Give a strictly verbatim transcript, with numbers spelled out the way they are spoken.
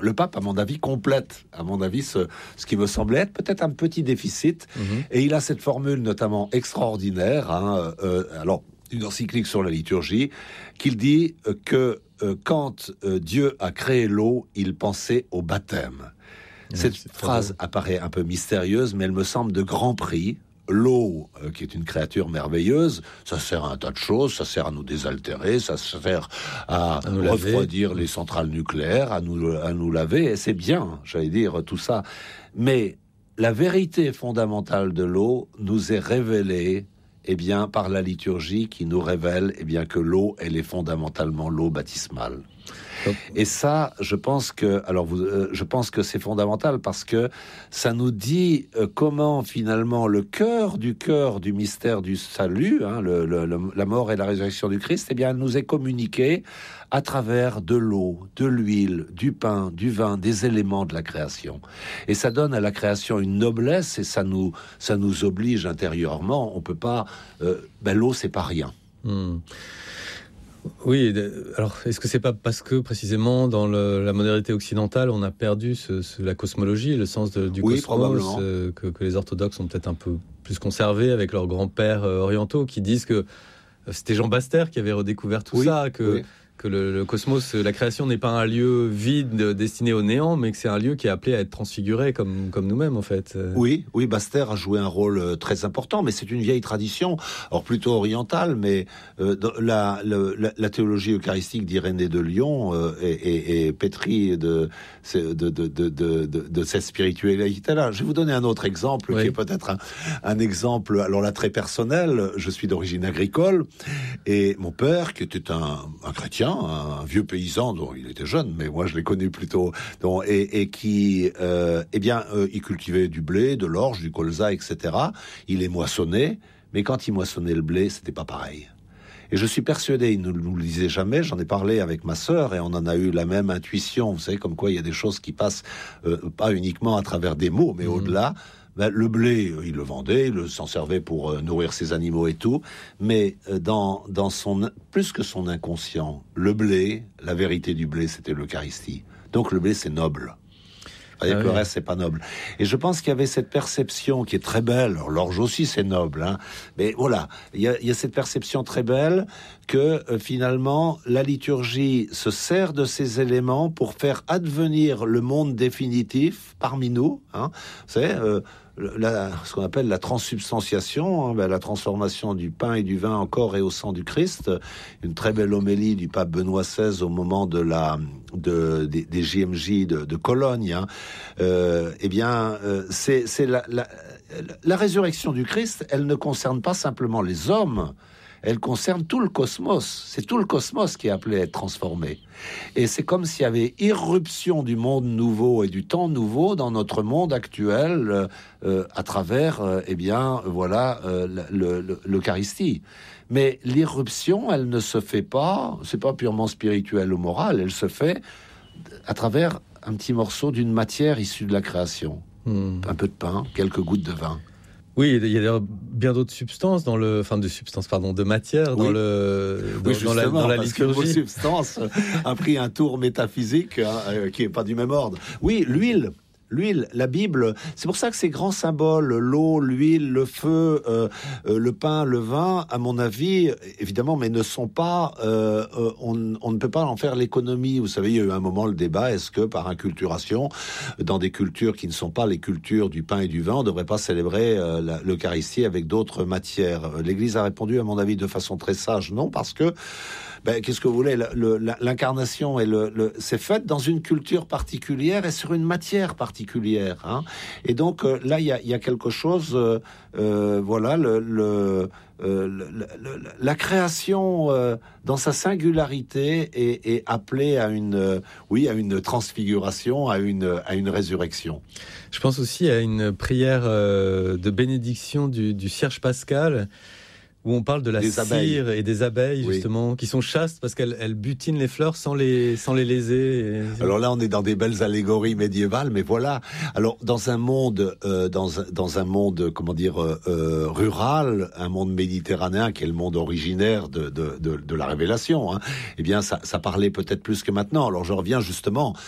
le pape, à mon avis, complète, à mon avis, ce, ce qui me semblait être peut-être un petit déficit. Mmh. Et il a cette formule notamment extraordinaire, hein, euh, alors une encyclique sur la liturgie, qu'il dit que euh, quand euh, Dieu a créé l'eau, il pensait au baptême. Mmh, Cette phrase apparaît un peu mystérieuse, mais elle me semble de grand prix. L'eau, euh, qui est une créature merveilleuse, ça sert à un tas de choses, ça sert à nous désaltérer, ça sert à, à refroidir laver. Les centrales nucléaires, à nous, à nous laver, et c'est bien, j'allais dire, tout ça. Mais la vérité fondamentale de l'eau nous est révélée eh bien, par la liturgie qui nous révèle eh bien, que l'eau, elle est fondamentalement l'eau baptismale. Et ça, je pense que, alors vous, euh, je pense que c'est fondamental parce que ça nous dit euh, comment finalement le cœur du cœur du mystère du salut, hein, le, le, le, la mort et la résurrection du Christ, eh bien, nous est communiqué à travers de l'eau, de l'huile, du pain, du vin, des éléments de la création. Et ça donne à la création une noblesse et ça nous, ça nous oblige intérieurement. On peut pas, euh, ben l'eau c'est pas rien. Mmh. Oui, alors est-ce que c'est pas parce que précisément dans le, la modernité occidentale on a perdu ce, ce, la cosmologie, le sens de, du oui, cosmos, euh, que, que les orthodoxes ont peut-être un peu plus conservé avec leurs grands-pères euh, orientaux qui disent que c'était Jean Baster qui avait redécouvert tout oui, ça, que, oui. que le, le cosmos, la création n'est pas un lieu vide destiné au néant, mais que c'est un lieu qui est appelé à être transfiguré comme, comme nous-mêmes en fait. Oui, oui, Baster a joué un rôle très important, mais c'est une vieille tradition, alors plutôt orientale, mais euh, la, la, la théologie eucharistique d'Irénée de Lyon euh, est, est, est pétrie de, de, de, de, de, de, de cette spiritualité-là. Je vais vous donner un autre exemple, oui. qui est peut-être un, un exemple, alors là très personnel. Je suis d'origine agricole, et mon père, qui était un, un chrétien, un vieux paysan dont il était jeune, mais moi je l'ai connu plutôt, dont, et, et qui, euh, eh bien, euh, il cultivait du blé, de l'orge, du colza, et cetera. Il les moissonnait, mais quand il moissonnait le blé, c'était pas pareil. Et je suis persuadé, il ne nous le disait jamais, j'en ai parlé avec ma sœur et on en a eu la même intuition. Vous savez, comme quoi il y a des choses qui passent euh, pas uniquement à travers des mots, mais mmh. au-delà. Ben, le blé, il le vendait, il s'en servait pour euh, nourrir ses animaux et tout, mais euh, dans, dans son, plus que son inconscient, le blé, la vérité du blé, c'était l'Eucharistie. Donc le blé, c'est noble. Avec ah oui. le reste, c'est pas noble. Et je pense qu'il y avait cette perception qui est très belle. Alors, l'orge aussi, c'est noble, hein. Mais voilà, il y a, il y a cette perception très belle que euh, finalement, la liturgie se sert de ces éléments pour faire advenir le monde définitif parmi nous. Hein. Vous savez, euh, la, ce qu'on appelle la transsubstantiation, hein, ben, la transformation du pain et du vin en corps et au sang du Christ. Une très belle homélie du pape Benoît seize au moment de la, de, des, des J M J de, de Cologne. Hein. Euh, eh bien, euh, c'est, c'est la, la, la résurrection du Christ, elle ne concerne pas simplement les hommes, elle concerne tout le cosmos. C'est tout le cosmos qui est appelé à être transformé. Et c'est comme s'il y avait irruption du monde nouveau et du temps nouveau dans notre monde actuel euh, à travers, euh, eh bien, voilà, euh, le, le, l'Eucharistie. Mais l'irruption, elle ne se fait pas, c'est pas purement spirituel ou moral, elle se fait à travers un petit morceau d'une matière issue de la création. Mmh. Un peu de pain, quelques gouttes de vin. Oui, il y a bien d'autres substances dans le, enfin de substances, pardon, de matière dans oui. le, dans, oui, dans la, dans la parce liturgie. Que le mot substance a pris un tour métaphysique hein, euh, qui est pas du même ordre. Oui, l'huile. L'huile, la Bible, c'est pour ça que ces grands symboles, l'eau, l'huile, le feu, euh, euh, le pain, le vin, à mon avis, évidemment, mais ne sont pas, euh, euh, on, on ne peut pas en faire l'économie. Vous savez, il y a eu un moment le débat, est-ce que par inculturation, dans des cultures qui ne sont pas les cultures du pain et du vin, on ne devrait pas célébrer euh, la, l'Eucharistie avec d'autres matières? L'Église a répondu, à mon avis, de façon très sage, non, parce que Ben, qu'est-ce que vous voulez, le, le, l'incarnation et le, le, c'est fait dans une culture particulière et sur une matière particulière. Hein. Et donc euh, là, il y a, y a quelque chose, euh, euh, voilà, le, le, euh, le, le, la création euh, dans sa singularité est, est appelée à une, euh, oui, à une transfiguration, à une, à une résurrection. Je pense aussi à une prière euh, de bénédiction du, du cierge pascal, où on parle de la des cire abeilles. Et des abeilles, justement, oui. qui sont chastes parce qu'elles elles butinent les fleurs sans les, sans les léser. Et... Alors là, on est dans des belles allégories médiévales, mais voilà. Alors, dans un monde, euh, dans, dans un monde, comment dire, euh, rural, un monde méditerranéen, qui est le monde originaire de, de, de, de la révélation, hein, eh bien, ça, ça parlait peut-être plus que maintenant. Alors, je reviens justement